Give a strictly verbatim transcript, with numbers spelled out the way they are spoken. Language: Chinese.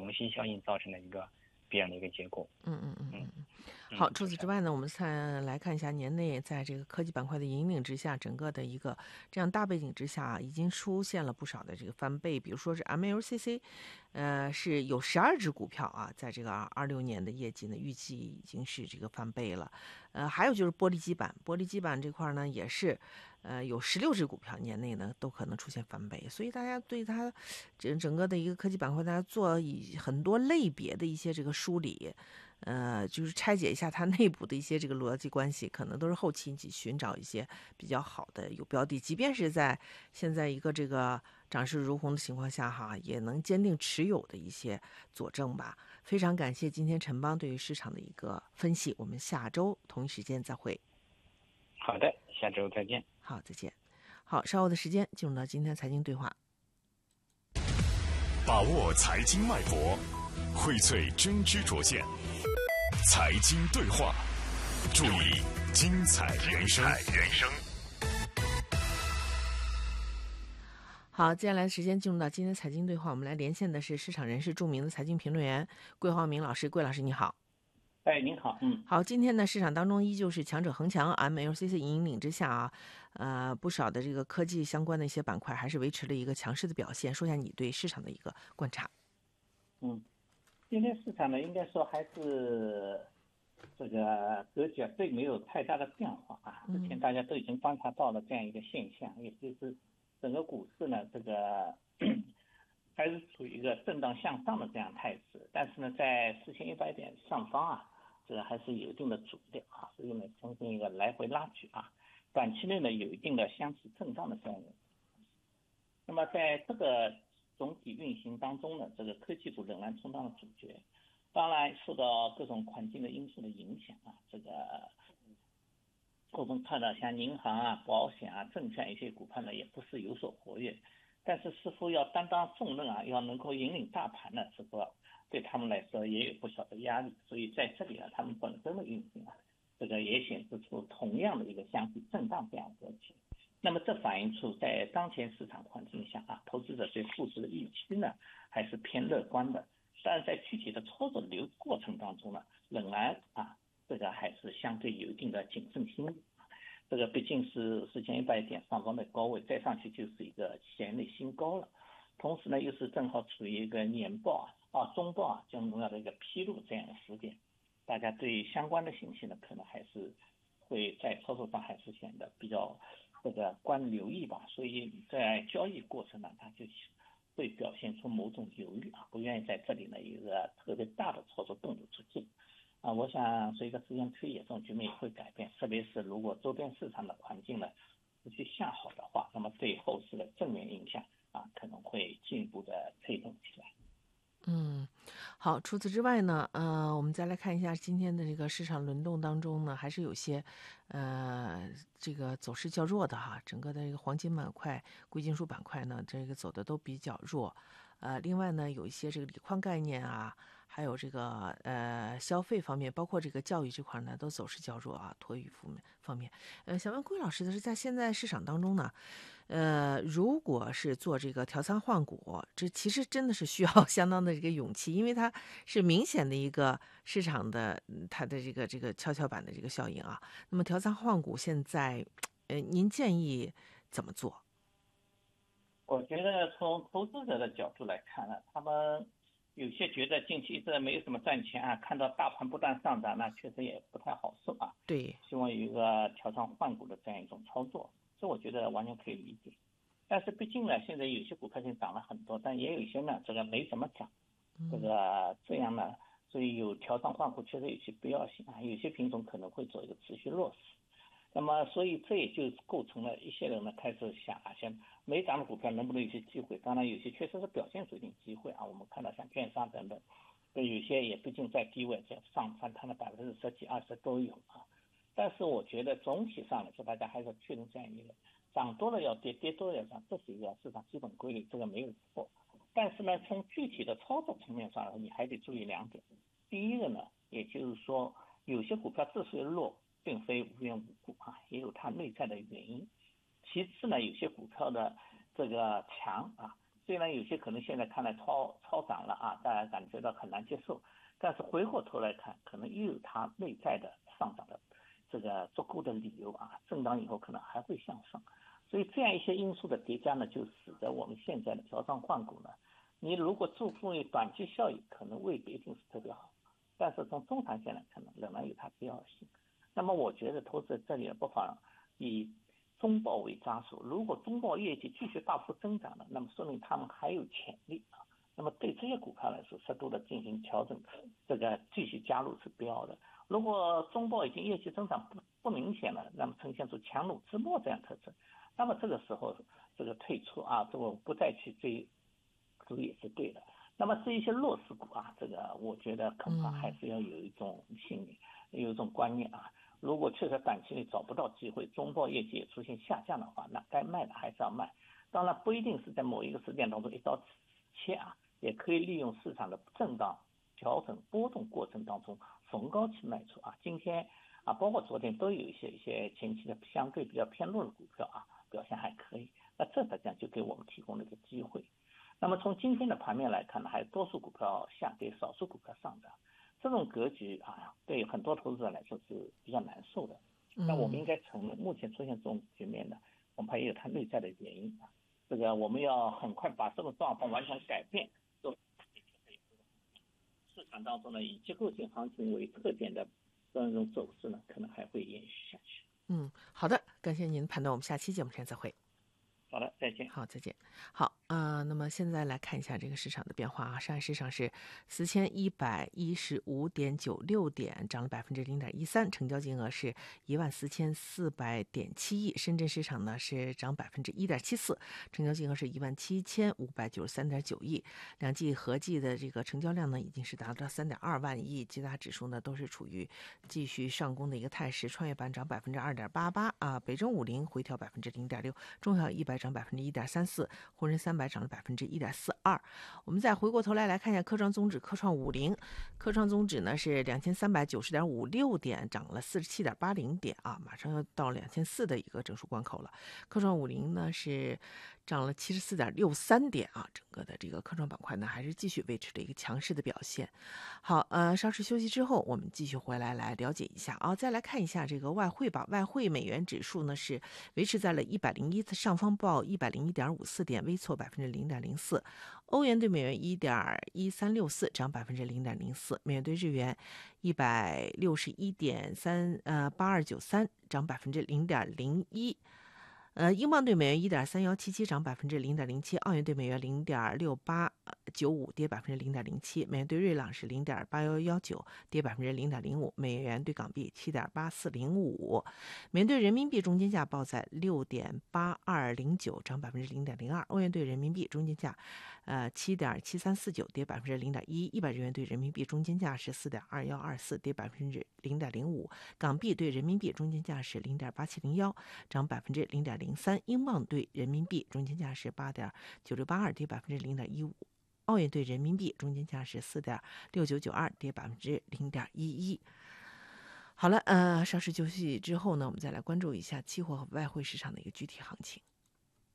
虹吸效应造成的一个必然的一个结果。 嗯嗯嗯嗯嗯。好， 嗯， 除此之外呢，我们再来看一下年内在这个科技板块的引领之下，整个的一个这样大背景之下，已经出现了不少的这个翻倍。比如说是 M L C C，呃，是有十二只股票啊，在这个二六年的业绩呢，预计已经是这个翻倍了。呃，还有就是玻璃基板，玻璃基板这块呢，也是，呃，有十六只股票年内呢都可能出现翻倍。所以大家对它整整个的一个科技板块，大家做以很多类别的一些这个梳理。呃，就是拆解一下它内部的一些这个逻辑关系，可能都是后期你寻找一些比较好的有标的，即便是在现在一个这个涨势如虹的情况下哈，也能坚定持有的一些佐证吧。非常感谢今天陈邦对于市场的一个分析，我们下周同一时间再会。 好的，下周再见。 好，再见。好，稍后的时间进入到今天财经对话， 把握财经脉搏，荟萃真知灼见。财经对话，注意精彩人生。 好，接下来的时间进入到今天财经对话，我们来连线的是市场人士、著名的财经评论员桂浩明老师。桂老师你好。 哎，您好，嗯， 好，今天呢，市场当中依旧是强者恒强 ，M L C C 引领之下啊，呃，不少的这个科技相关的一些板块还是维持了一个强势的表现。说一下你对市场的一个观察。 嗯，今天市场呢，应该说还是这个格局并没有太大的变化啊。之前大家都已经观察到了这样一个现象，也就是整个股市呢，这个还是处于一个震荡向上的这样态势，但是呢，在四千一百点上方啊，这个还是有一定的阻力啊，所以呢，呈现一个来回拉锯啊，短期内呢有一定的箱体震荡的这样一个。那么在这个总体运行当中呢，这个科技股仍然充当了主角。当然，受到各种环境的因素的影响啊，这个我们看到像银行啊、保险啊、证券一些股票呢，也不是有所活跃。但是似乎要担当重任啊，要能够引领大盘呢，这个对他们来说也有不小的压力。所以在这里啊，他们本身的运行啊，这个也显示出同样的一个箱体震荡这样的格局。那么这反映出在当前市场环境下啊，投资者对复市的预期呢还是偏乐观的，但是在具体的操作流过程当中呢，仍然啊这个还是相对有一定的谨慎心理。这个毕竟是四千一百点上方的高位，再上去就是一个前内新高了。同时呢，又是正好处于一个年报啊、啊中报啊将重要的一个披露这样的时点，大家对相关的信息呢，可能还是会在操作上还是显得比较这个关留意吧。所以在交易过程呢，它就会表现出某种犹豫啊，不愿意在这里呢有一个特别大的操作动作出现。啊，我想随着时间推移，这种局面也会改变，特别是如果周边市场的环境呢持续向好的话，那么对后市的正面影响啊可能会进一步的推动起来。 嗯，好。除此之外呢，呃，我们再来看一下今天的这个市场轮动当中呢，还是有些，呃，这个走势较弱的哈。整个的这个黄金板块、贵金属板块呢，这个走的都比较弱。呃，另外呢，有一些这个锂矿概念啊，还有这个呃消费方面，包括这个教育这块呢，都走势较弱啊，托育方面方面。呃，想问桂老师的是，在现在市场当中呢，呃，如果是做这个调仓换股，这其实真的是需要相当的这个勇气，因为它是明显的一个市场的它的这个这个跷跷板的这个效应啊。那么调仓换股现在，呃，您建议怎么做？ 我觉得从投资者的角度来看呢，他们有些觉得近期一直没有什么赚钱啊，看到大盘不断上涨，那确实也不太好受啊。 对， 希望有一个调仓换股的这样一种操作，这我觉得完全可以理解。但是毕竟呢，现在有些股票已经涨了很多，但也有一些呢，这个没怎么涨，这个这样呢，所以有调仓换股确实有些必要性啊。有些品种可能会做一个持续落实。那么，所以这也就构成了一些人呢开始想啊，像没涨的股票能不能有些机会？当然，有些确实是表现出一定机会啊。我们看到像券商等等，有些也毕竟在低位在上反弹了百分之十几、二十都有啊。但是我觉得总体上来说，大家还是确认这样一个涨多了要跌，跌多了要涨，这是一个市场基本规律，这个没有错。但是呢，从具体的操作层面上来说，你还得注意两点。第一个呢，也就是说，有些股票之所以弱，并非无缘无故啊，也有它内在的原因。其次呢，有些股票的这个强啊， 虽然有些可能现在看来超超涨了啊，大家感觉到很难接受，但是回过头来看，可能又有它内在的上涨的这个足够的理由啊，震荡以后可能还会向上。所以这样一些因素的叠加呢，就使得我们现在的调仓换股呢，你如果注重于短期效益，可能未必一定是特别好，但是从中长线来看呢，仍然有它必要性。那么我觉得投资者这里不妨以中报为扎手，如果中报业绩继续大幅增长了，那么说明他们还有潜力啊。那么对这些股票来说，适度的进行调整，这个继续加入是必要的。如果中报已经业绩增长不不明显了，那么呈现出强弩之末这样特征，那么这个时候这个退出啊，这个不再去追逐也是对的。那么是一些弱势股啊，这个我觉得恐怕还是要有一种信念，有一种观念啊。如果确实短期内找不到机会，中报业绩也出现下降的话，那该卖的还是要卖。当然不一定是在某一个时间当中一刀切啊，也可以利用市场的震荡、调整、波动过程当中逢高去卖出啊。今天啊，包括昨天都有一些一些前期的相对比较偏弱的股票啊，表现还可以。那这实际上就给我们提供了一个机会。那么从今天的盘面来看呢，还有多数股票下跌，少数股票上涨。这种格局啊，对很多投资者来说是比较难受的。那我们应该承认，目前出现这种局面呢，恐怕也有它内在的原因啊。这个我们要很快把这种状况完全改变。市场当中呢，以结构性行情为特点的这种走势呢，可能还会延续下去。 嗯，好的，感谢您的判断，我们下期节目时间再会。 好的，再见。 好，再见。好，呃，那么现在来看一下这个市场的变化啊。上海市场是四千一百一十五点九六点，涨了百分之零点一三，成交金额是一万四千四百点七亿。深圳市场呢是涨百分之一点七四，成交金额是一万七千五百九十三点九亿。两季合计的这个成交量呢已经是达到三点二万亿，几大指数呢都是处于继续上攻的一个态势。创业板涨百分之二点八八啊，北证五零回调百分之零点六，中小一百涨百分之一点三四，沪深三百涨了百分之一点四二。我们再回过头来来看一下科创综指，科创五零，科创综指呢是两千三百九十点五六点，涨了四十七点八零点啊，马上要到两千四的一个整数关口了。科创五零呢是涨了七十四点六三点啊，整个的这个科创板块呢还是继续维持着一个强势的表现。好，呃，稍事休息之后，我们继续回来来了解一下啊，再来看一下这个外汇吧。外汇美元指数呢是维持在了一百零一，上方报一百零一点五四点，微挫百分之零点零四。欧元对美元一点一三六四，涨百分之零点零四。美元对日元一百六十一点三呃八二九三，涨百分之零点零一。呃，英镑对美元一点三幺七七，涨百分之零点零七；澳元对美元零点六八九五，跌百分之零点零七；美元对瑞郎是零点八幺幺九，跌百分之零点零五；美元对港币七点八四零五；美元对人民币中间价报在六点八二零九，涨百分之零点零二；欧元对人民币中间价，呃七点七三四九，跌百分之零点一；一百日元对人民币中间价是四点二幺二四，跌百分之零点零五；港币对人民币中间价是零点八七零幺，涨百分之零点零三；英镑对人民币中间价是八点九六八二，跌百分之零点一五；澳元对人民币中间价是四点六九九二，跌百分之零点一一。好了，呃，稍事休息之后呢，我们再来关注一下期货和外汇市场的一个具体行情。